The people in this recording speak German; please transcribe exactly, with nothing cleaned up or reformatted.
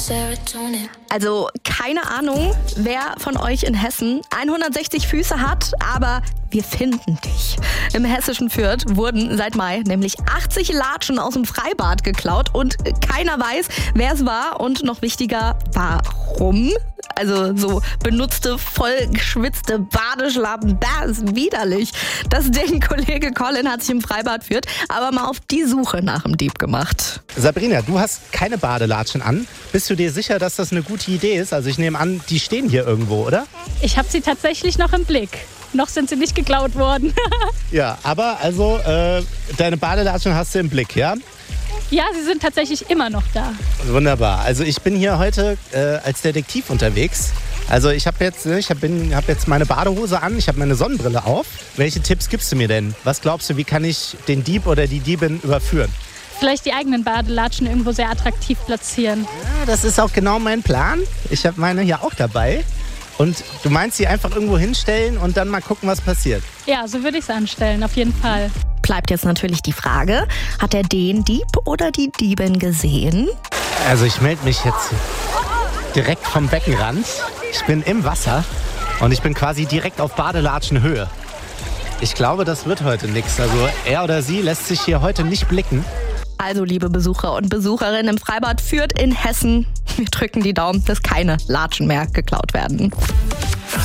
Also keine Ahnung, wer von euch in Hessen hundertsechzig Füße hat, aber wir finden dich. Im hessischen Fürth wurden seit Mai nämlich achtzig Latschen aus dem Freibad geklaut und keiner weiß, wer es war und noch wichtiger, warum. Also so benutzte, vollgeschwitzte Badeschlappen, das ist widerlich. Das Ding, Kollege Colin hat sich im Freibad Fürth aber mal auf die Suche nach dem Dieb gemacht. Sabrina, du hast keine Badelatschen an. Bist du dir sicher, dass das eine gute Idee ist? Also ich nehme an, die stehen hier irgendwo, oder? Ich habe sie tatsächlich noch im Blick. Noch sind sie nicht geklaut worden. Ja, aber also äh, deine Badelatschen hast du im Blick, ja? Ja, sie sind tatsächlich immer noch da. Wunderbar. Also ich bin hier heute äh, als Detektiv unterwegs. Also ich habe jetzt, ich hab, hab jetzt meine Badehose an, ich habe meine Sonnenbrille auf. Welche Tipps gibst du mir denn? Was glaubst du, wie kann ich den Dieb oder die Diebin überführen? Vielleicht die eigenen Badelatschen irgendwo sehr attraktiv platzieren. Ja, das ist auch genau mein Plan. Ich habe meine hier auch dabei. Und du meinst, sie einfach irgendwo hinstellen und dann mal gucken, was passiert? Ja, so würde ich es anstellen, auf jeden Fall. Bleibt jetzt natürlich die Frage, hat er den Dieb oder die Diebin gesehen? Also ich melde mich jetzt direkt vom Beckenrand. Ich bin im Wasser und ich bin quasi direkt auf Badelatschenhöhe. Ich glaube, das wird heute nichts. Also er oder sie lässt sich hier heute nicht blicken. Also, liebe Besucher und Besucherinnen im Freibad Fürth in Hessen, wir drücken die Daumen, dass keine Latschen mehr geklaut werden.